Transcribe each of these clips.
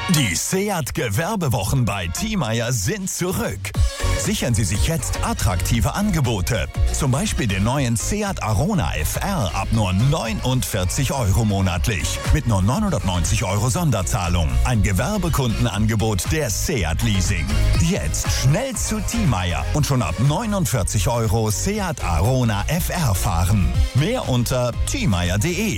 Die Seat Gewerbewochen bei Thiemeyer sind zurück. Sichern Sie sich jetzt attraktive Angebote. Zum Beispiel den neuen Seat Arona FR ab nur 49 € monatlich. Mit nur 990 € Sonderzahlung. Ein Gewerbekundenangebot der Seat Leasing. Jetzt schnell zu Thiemeyer und schon ab 49 € Seat Arona FR fahren. Mehr unter thiemeyer.de.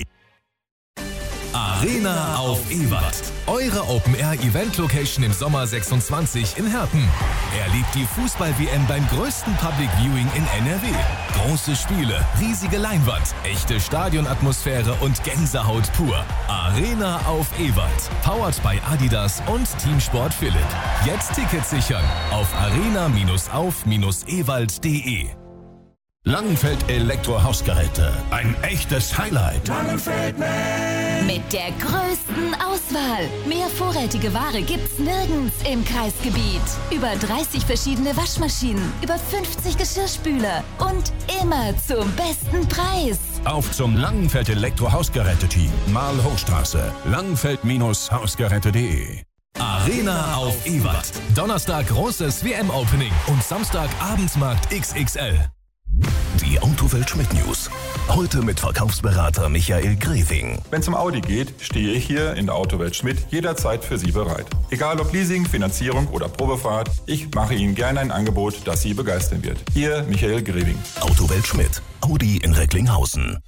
Arena auf Ewald. Eure Open-Air-Event-Location im Sommer 26 in Herten. Erlebt die Fußball-WM beim größten Public Viewing in NRW. Große Spiele, riesige Leinwand, echte Stadionatmosphäre und Gänsehaut pur. Arena auf Ewald. Powered by Adidas und Teamsport Philipp. Jetzt Tickets sichern auf arena-auf-ewald.de. Langenfeld Elektrohausgeräte. Ein echtes Highlight. Mit der größten Auswahl. Mehr vorrätige Ware gibt's nirgends im Kreisgebiet. Über 30 verschiedene Waschmaschinen, über 50 Geschirrspüler und immer zum besten Preis. Auf zum Langenfeld Elektrohausgeräte-Team. Marl-Hochstraße. Langenfeld-Hausgeräte.de. Arena auf Ewald. Donnerstag großes WM-Opening und Samstag Abendsmarkt XXL. Die Autowelt Schmidt News. Heute mit Verkaufsberater Michael Greving. Wenn es um Audi geht, stehe ich hier in der Autowelt Schmidt jederzeit für Sie bereit. Egal ob Leasing, Finanzierung oder Probefahrt, ich mache Ihnen gerne ein Angebot, das Sie begeistern wird. Hier Michael Greving. Autowelt Schmidt. Audi in Recklinghausen.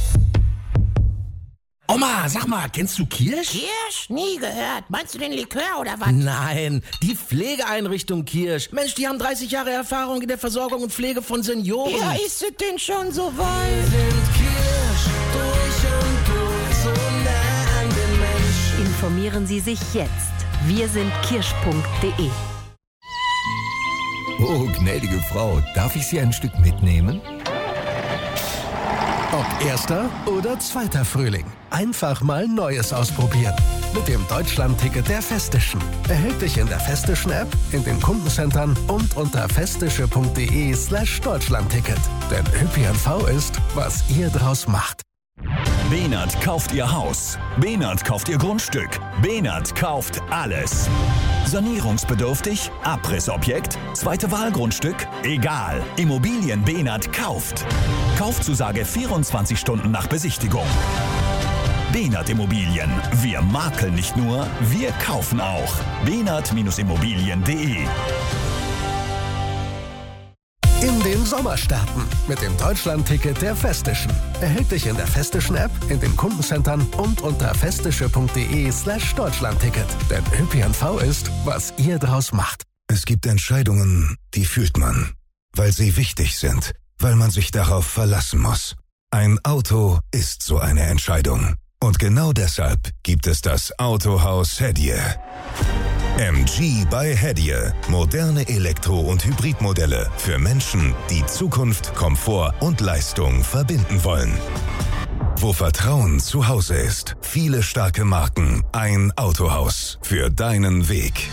Oma, sag mal, kennst du Kirsch? Kirsch? Nie gehört. Meinst du den Likör oder was? Nein, die Pflegeeinrichtung Kirsch. Mensch, die haben 30 Jahre Erfahrung in der Versorgung und Pflege von Senioren. Ja, ist es denn schon so weit? Sind Kirsch durch und durch, so nah an den Menschen. Informieren Sie sich jetzt. Wir sind kirsch.de. Oh, gnädige Frau, darf ich Sie ein Stück mitnehmen? Ob erster oder zweiter Frühling. Einfach mal Neues ausprobieren. Mit dem Deutschland-Ticket der Festischen. Erhältlich in der Festischen-App, in den Kundencentern und unter festische.de/Deutschlandticket. Denn ÖPNV ist, was ihr draus macht. Benert kauft Ihr Haus. Benert kauft Ihr Grundstück. Benert kauft alles. Sanierungsbedürftig? Abrissobjekt? Zweite Wahlgrundstück? Egal. Immobilien Benert kauft. Kaufzusage 24 Stunden nach Besichtigung. Benert Immobilien. Wir makeln nicht nur, wir kaufen auch. benert-immobilien.de. In den Sommer starten mit dem Deutschland-Ticket der Festischen. Erhältlich in der Festischen-App, in den Kundencentern und unter festische.de/Deutschlandticket. Denn ÖPNV ist, was ihr draus macht. Es gibt Entscheidungen, die fühlt man, weil sie wichtig sind, weil man sich darauf verlassen muss. Ein Auto ist so eine Entscheidung. Und genau deshalb gibt es das Autohaus Hedje. MG bei Hedje. Moderne Elektro- und Hybridmodelle für Menschen, die Zukunft, Komfort und Leistung verbinden wollen. Wo Vertrauen zu Hause ist. Viele starke Marken. Ein Autohaus für deinen Weg.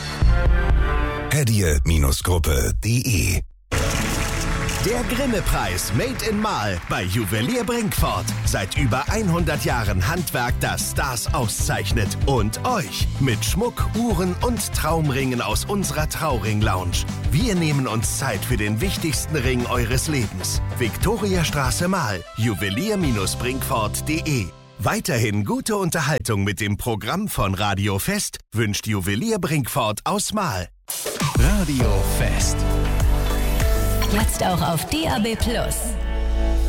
Hedje-Gruppe.de. Der Grimme-Preis Made in Marl bei Juwelier Brinkfort. Seit über 100 Jahren Handwerk, das Stars auszeichnet. Und euch mit Schmuck, Uhren und Traumringen aus unserer Trauring-Lounge. Wir nehmen uns Zeit für den wichtigsten Ring eures Lebens. Viktoriastraße Marl. Juwelier-Brinkfort.de. Weiterhin gute Unterhaltung mit dem Programm von Radio Fest wünscht Juwelier Brinkfort aus Marl. Radio Fest. Jetzt auch auf DAB+.